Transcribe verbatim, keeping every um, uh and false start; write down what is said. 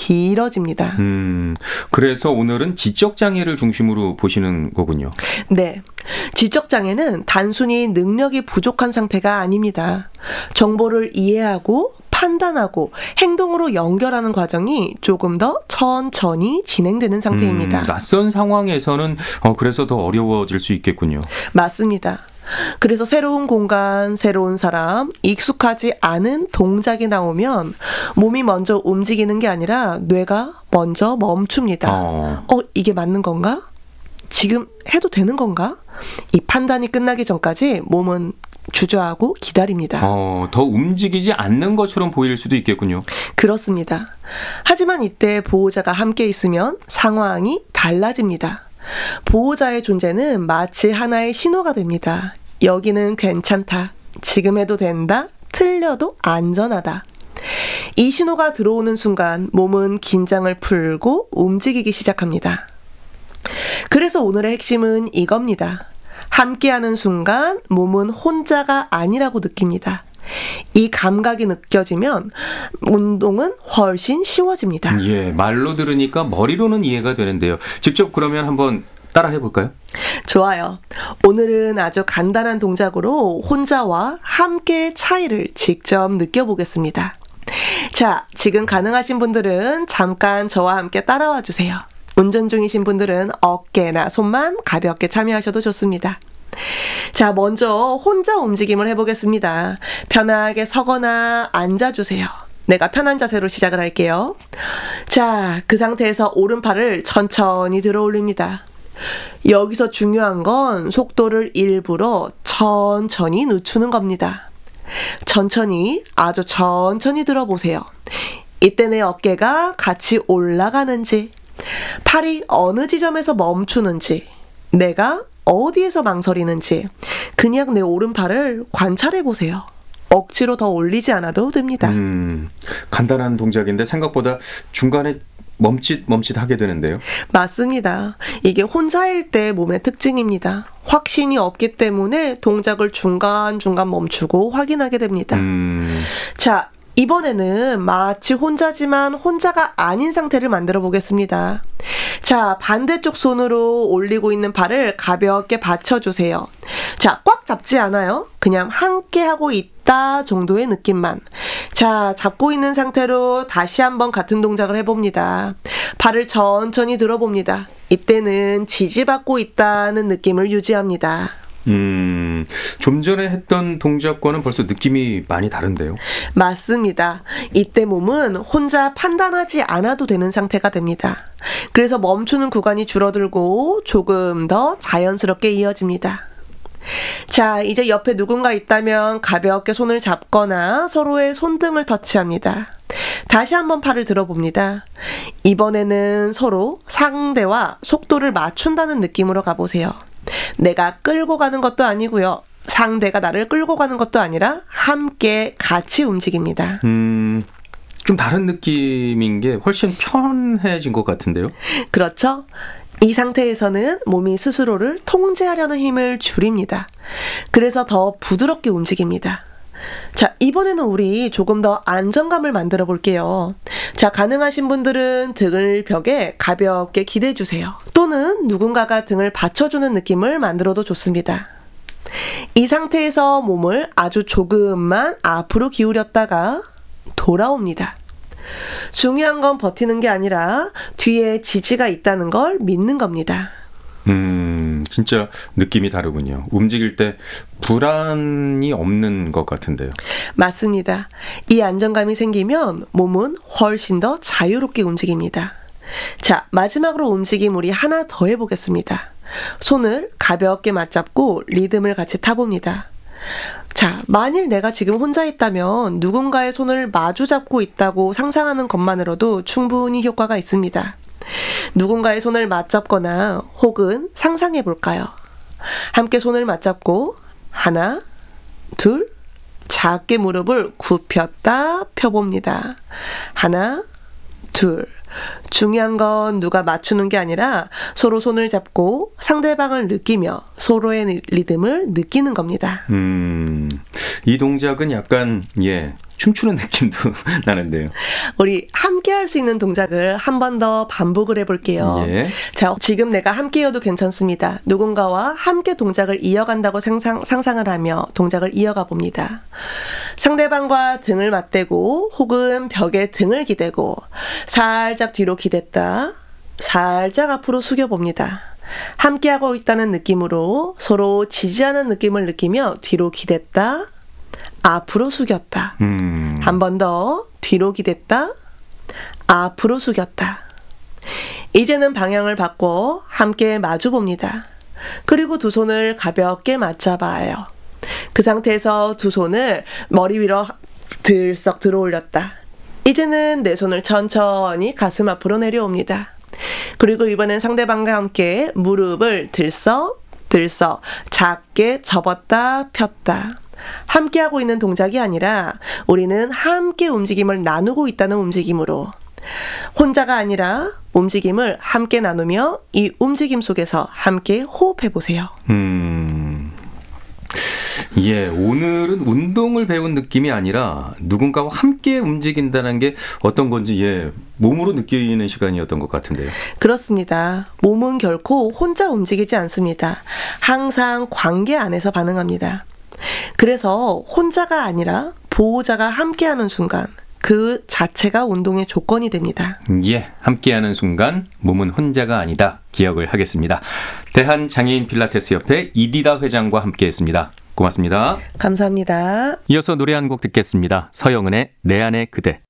길어집니다. 음, 그래서 오늘은 지적장애를 중심으로 보시는 거군요. 네. 지적장애는 단순히 능력이 부족한 상태가 아닙니다. 정보를 이해하고 판단하고 행동으로 연결하는 과정이 조금 더 천천히 진행되는 상태입니다. 음, 낯선 상황에서는 어, 그래서 더 어려워질 수 있겠군요. 맞습니다. 그래서 새로운 공간, 새로운 사람, 익숙하지 않은 동작이 나오면 몸이 먼저 움직이는 게 아니라 뇌가 먼저 멈춥니다. 어, 어, 이게 맞는 건가? 지금 해도 되는 건가? 이 판단이 끝나기 전까지 몸은 주저하고 기다립니다. 어, 더 움직이지 않는 것처럼 보일 수도 있겠군요. 그렇습니다. 하지만 이때 보호자가 함께 있으면 상황이 달라집니다. 보호자의 존재는 마치 하나의 신호가 됩니다. 여기는 괜찮다. 지금 해도 된다. 틀려도 안전하다. 이 신호가 들어오는 순간 몸은 긴장을 풀고 움직이기 시작합니다. 그래서 오늘의 핵심은 이겁니다. 함께하는 순간 몸은 혼자가 아니라고 느낍니다. 이 감각이 느껴지면 운동은 훨씬 쉬워집니다. 예, 말로 들으니까 머리로는 이해가 되는데요. 직접 그러면 한번 따라 해볼까요? 좋아요. 오늘은 아주 간단한 동작으로 혼자와 함께의 차이를 직접 느껴보겠습니다. 자, 지금 가능하신 분들은 잠깐 저와 함께 따라와 주세요. 운전 중이신 분들은 어깨나 손만 가볍게 참여하셔도 좋습니다. 자, 먼저 혼자 움직임을 해보겠습니다. 편하게 서거나 앉아주세요. 내가 편한 자세로 시작을 할게요. 자, 그 상태에서 오른팔을 천천히 들어 올립니다. 여기서 중요한 건 속도를 일부러 천천히 늦추는 겁니다. 천천히, 아주 천천히 들어보세요. 이때 내 어깨가 같이 올라가는지, 팔이 어느 지점에서 멈추는지, 내가 어디에서 망설이는지 그냥 내 오른팔을 관찰해 보세요. 억지로 더 올리지 않아도 됩니다. 음, 간단한 동작인데 생각보다 중간에 멈칫 멈칫 하게 되는데요. 맞습니다. 이게 혼자일 때 몸의 특징입니다. 확신이 없기 때문에 동작을 중간중간 멈추고 확인하게 됩니다. 음, 자, 이번에는 마치 혼자지만 혼자가 아닌 상태를 만들어 보겠습니다. 자, 반대쪽 손으로 올리고 있는 발을 가볍게 받쳐주세요. 자, 꽉 잡지 않아요. 그냥 함께 하고 있다 정도의 느낌만. 자, 잡고 있는 상태로 다시 한번 같은 동작을 해봅니다. 발을 천천히 들어봅니다. 이때는 지지받고 있다는 느낌을 유지합니다. 음, 좀 전에 했던 동작과는 벌써 느낌이 많이 다른데요. 맞습니다. 이때 몸은 혼자 판단하지 않아도 되는 상태가 됩니다. 그래서 멈추는 구간이 줄어들고 조금 더 자연스럽게 이어집니다. 자, 이제 옆에 누군가 있다면 가볍게 손을 잡거나 서로의 손등을 터치합니다. 다시 한번 팔을 들어봅니다. 이번에는 서로 상대와 속도를 맞춘다는 느낌으로 가보세요. 내가 끌고 가는 것도 아니고요. 상대가 나를 끌고 가는 것도 아니라 함께 같이 움직입니다. 음, 좀 다른 느낌인 게 훨씬 편해진 것 같은데요. 그렇죠? 이 상태에서는 몸이 스스로를 통제하려는 힘을 줄입니다. 그래서 더 부드럽게 움직입니다. 자, 이번에는 우리 조금 더 안정감을 만들어 볼게요. 자, 가능하신 분들은 등을 벽에 가볍게 기대 주세요. 또는 누군가가 등을 받쳐주는 느낌을 만들어도 좋습니다. 이 상태에서 몸을 아주 조금만 앞으로 기울였다가 돌아옵니다. 중요한 건 버티는 게 아니라 뒤에 지지가 있다는 걸 믿는 겁니다. 음, 진짜 느낌이 다르군요. 움직일 때 불안이 없는 것 같은데요. 맞습니다. 이 안정감이 생기면 몸은 훨씬 더 자유롭게 움직입니다. 자, 마지막으로 움직임 우리 하나 더 해보겠습니다. 손을 가볍게 맞잡고 리듬을 같이 타봅니다. 자, 만일 내가 지금 혼자 있다면 누군가의 손을 마주 잡고 있다고 상상하는 것만으로도 충분히 효과가 있습니다. 누군가의 손을 맞잡거나 혹은 상상해 볼까요? 함께 손을 맞잡고 하나, 둘, 작게 무릎을 굽혔다 펴봅니다. 하나, 둘. 중요한 건 누가 맞추는 게 아니라 서로 손을 잡고 상대방을 느끼며 서로의 리듬을 느끼는 겁니다. 음, 이 동작은 약간 예 춤추는 느낌도 나는데요. 우리 함께 할 수 있는 동작을 한 번 더 반복을 해볼게요. 예. 자, 지금 내가 함께여도 괜찮습니다. 누군가와 함께 동작을 이어간다고 상상, 상상을 하며 동작을 이어가 봅니다. 상대방과 등을 맞대고 혹은 벽에 등을 기대고 살짝 뒤로 기댔다. 살짝 앞으로 숙여봅니다. 함께하고 있다는 느낌으로 서로 지지하는 느낌을 느끼며 뒤로 기댔다. 앞으로 숙였다. 음. 한 번 더 뒤로 기댔다. 앞으로 숙였다. 이제는 방향을 바꿔 함께 마주 봅니다. 그리고 두 손을 가볍게 맞잡아요. 그 상태에서 두 손을 머리 위로 들썩 들어 올렸다. 이제는 내 손을 천천히 가슴 앞으로 내려옵니다. 그리고 이번엔 상대방과 함께 무릎을 들썩 들썩 작게 접었다 폈다. 함께하고 있는 동작이 아니라 우리는 함께 움직임을 나누고 있다는 움직임으로 혼자가 아니라 움직임을 함께 나누며 이 움직임 속에서 함께 호흡해 보세요. 음. 예, 오늘은 운동을 배운 느낌이 아니라 누군가와 함께 움직인다는 게 어떤 건지 예, 몸으로 느끼는 시간이었던 것 같은데요. 그렇습니다. 몸은 결코 혼자 움직이지 않습니다. 항상 관계 안에서 반응합니다. 그래서 혼자가 아니라 보호자가 함께하는 순간 그 자체가 운동의 조건이 됩니다. 예, 함께하는 순간 몸은 혼자가 아니다 기억을 하겠습니다. 대한장애인 필라테스협회 이디다 회장과 함께했습니다. 고맙습니다. 감사합니다. 이어서 노래 한 곡 듣겠습니다. 서영은의 내 안의 그대.